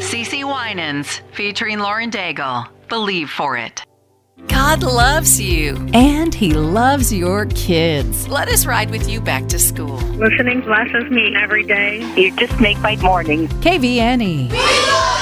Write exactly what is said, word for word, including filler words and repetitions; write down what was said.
CeCe Winans, featuring Lauren Daigle. Believe for it. God loves you. And He loves your kids. Let us ride with you back to school. Listening blesses me every day. You just make my morning. K V N E.